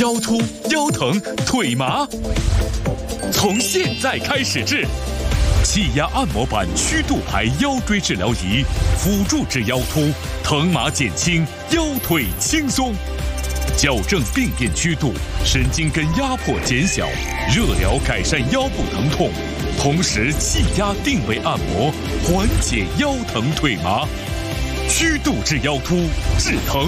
腰突、腰疼、腿麻，从现在开始治。气压按摩板曲度牌腰椎治疗仪，辅助治腰突，疼麻减轻，腰腿轻松，矫正病变曲度，神经根压迫减小，热疗改善腰部疼痛，同时气压定位按摩，缓解腰疼腿麻，曲度治腰突，治疼